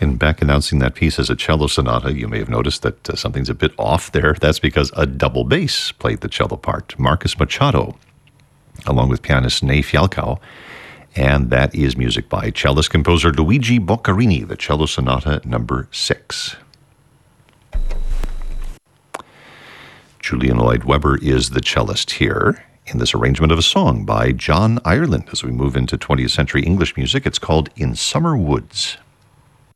And back announcing that piece as a cello sonata, you may have noticed that something's a bit off there. That's because a double bass played the cello part, Marcus Machado, along with pianist Ney Fialkow. And that is music by cellist composer Luigi Boccherini, the cello sonata number 6. Julian Lloyd Webber is the cellist here in this arrangement of a song by John Ireland. As we move into 20th century English music, it's called In Summer Woods.